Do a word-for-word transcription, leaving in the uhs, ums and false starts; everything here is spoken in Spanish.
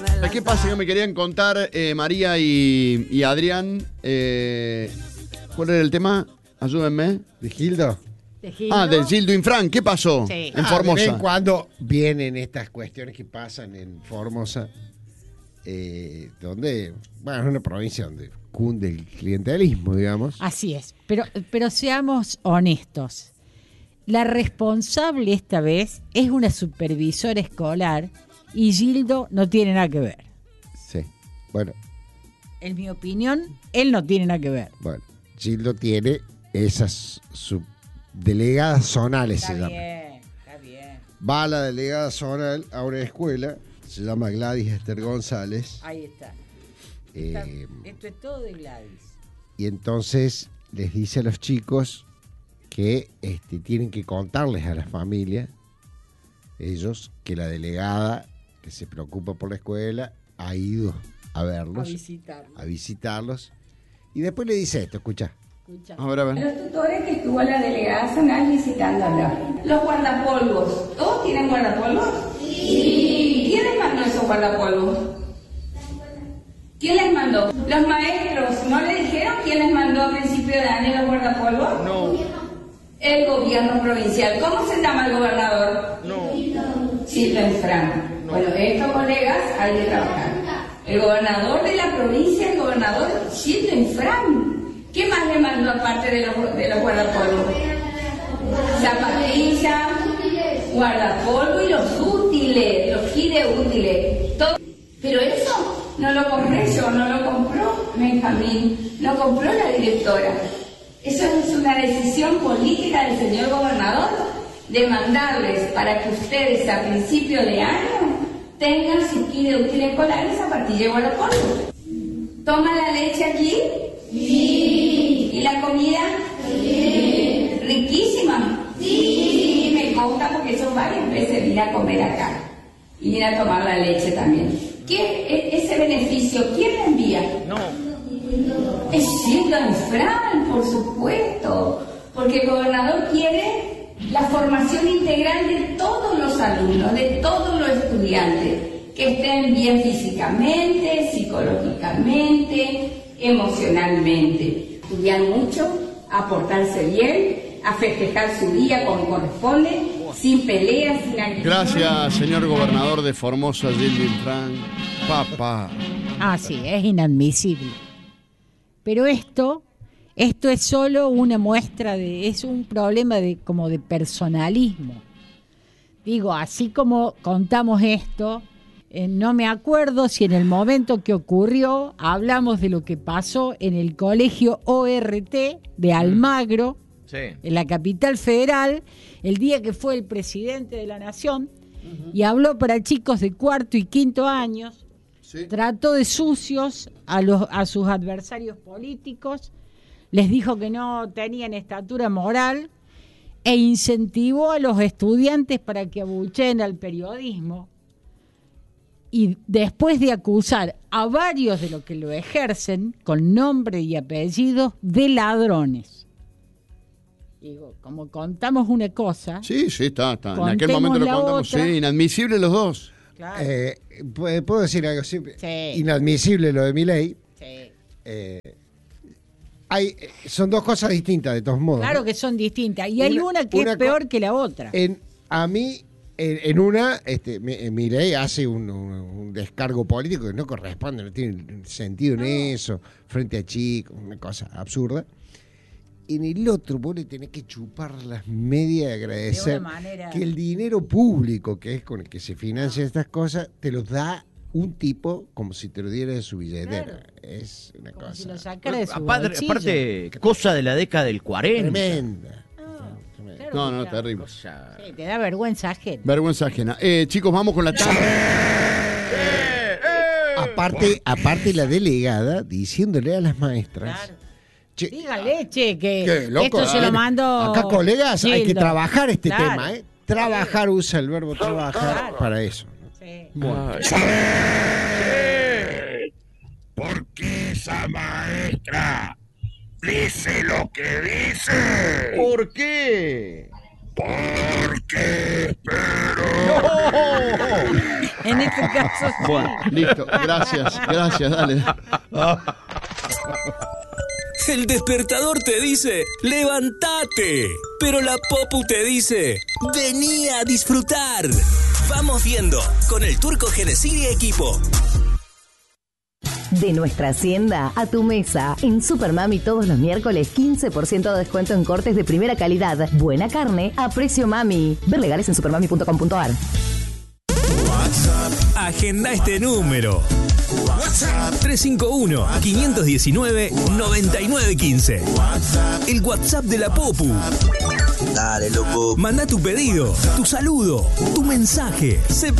¿Qué pasa? Que me querían contar eh, María y, y Adrián. Eh, ¿Cuál era el tema? Ayúdenme. ¿De Gildo? ¿De Gildo? Ah, del Gildo Infran. ¿Qué pasó Sí. en Ah, Formosa? de vez en cuando vienen estas cuestiones que pasan en Formosa, eh, donde, bueno, es una provincia donde cunde el clientelismo, digamos. Así es, pero, pero seamos honestos. La responsable esta vez es una supervisora escolar y Gildo no tiene nada que ver. Sí, bueno, En mi opinión, él no tiene nada que ver. bueno, Gildo tiene esas subdelegadas zonales, Está se llama. bien, está bien. Va la delegada zonal a una escuela, se llama Gladys Esther González, Ahí está. Está- eh, Esto es todo de Gladys. y entonces les dice a los chicos que este, tienen que contarles a la familia, ellos, que la delegada que se preocupa por la escuela ha ido a verlos, A visitarlo. a visitarlos, y después le dice esto, escucha. Escucha. A ver, a ver. Los tutores que estuvo la delegada zonal visitándola. Los guardapolvos. ¿Todos tienen guardapolvos? Sí. ¿Quién les mandó esos guardapolvos? ¿Quién les mandó? ¿Los maestros no le dijeron quién les mandó a principio de año los guardapolvos? No. El gobierno provincial. ¿Cómo se llama el gobernador? No. Silvio Infran. Bueno, estos colegas hay que trabajar. El gobernador de la provincia, el gobernador Silvio Infran. ¿Qué más le mandó aparte de los, de los guardapolvos? Zapatillas, guardapolvo y los útiles, los gires útiles. Todo. Pero eso no lo compré yo, no lo compró Benjamín, lo compró la directora. Eso es una decisión política del señor gobernador de mandarles para que ustedes a principio de año tengan sus kits de útiles escolares, zapatillas y guardapolvo. ¿Toma la leche aquí? Sí. ¿Y la comida? Sí. ¿Riquísima? Sí. Me consta porque yo varias veces vine a comer acá y vine a tomar la leche también. ¿Quién, e- ese beneficio, quién le envía? No. Es Gildo Infran, por supuesto, porque el gobernador quiere la formación integral de todos los alumnos, de todos los estudiantes, que estén bien físicamente, psicológicamente, emocionalmente. Estudiar mucho, a portarse bien, a festejar su día como corresponde, sin peleas, sin agresión. Gracias, señor gobernador de Formosa, Gildo Infran. Papá. Ah, sí, es inadmisible. Pero esto, esto es solo una muestra de, es un problema de como de personalismo. Digo, así como contamos esto, eh, no me acuerdo si en el momento que ocurrió hablamos de lo que pasó en el colegio O R T de Almagro, Sí. en la capital federal, el día que fue el presidente de la nación, y habló para chicos de cuarto y quinto años. Sí. Trató de sucios a, los, a sus adversarios políticos, les dijo que no tenían estatura moral e incentivó a los estudiantes para que abucheen al periodismo. Y después de acusar a varios de los que lo ejercen, con nombre y apellidos, de ladrones. Digo, como contamos una cosa... Sí, sí, está, está. En Contemos aquel momento lo la contamos. otra. Sí, inadmisible los dos. Claro, Eh, ¿puedo puedo decir algo simple? Sí. Inadmisible lo de Milei. sí. Eh, hay, eh, son dos cosas distintas, de todos modos. Claro ¿no? que son distintas. Y hay Una- una que una es co- peor que la otra. En, a mí, en, en una, este, Mi- Milei hace un, un- un descargo político que no corresponde, no tiene sentido en eso, frente a chicos, una cosa absurda. En el otro, vos le tenés que chupar las medias y agradecer De una manera- que el dinero público, que es con el que se financian estas cosas, te los da un tipo como si te lo diera de su billetera. Claro. Es una Como cosa si lo sacara de su Aparte, bolsillo. aparte, cosa de la década del cuarenta. tremenda. Ah, Tremenda. claro No, que no, da- terrible. Cosa- Sí, te da vergüenza ajena. Vergüenza ajena. Eh, chicos, vamos con la tarde. Aparte, aparte la delegada diciéndole a las maestras. Claro. "Che, Dígale, che, que ¿qué, loco? esto se lo Ah, mando. Acá, colegas, hay que Gildo. trabajar este Claro. tema, ¿eh? Trabajar, usa el verbo trabajar Claro. para eso. Sí. Porque esa maestra dice lo que dice. ¿Por qué? Porque espero. En este caso sí. Bueno, listo. Gracias, gracias, dale. El despertador te dice, levántate. Pero la Popu te dice, vení a disfrutar. Vamos viendo con el Turco Genesir y equipo. De nuestra hacienda a tu mesa. En Supermami todos los miércoles quince por ciento de descuento en cortes de primera calidad. Buena carne a precio mami. Ver legales en supermami punto com punto a r. Agenda este número. WhatsApp tres cinco uno, cinco uno nueve, nueve nueve uno cinco. El WhatsApp de la Popu. Dale, loco. Manda tu pedido, tu saludo, tu mensaje. Se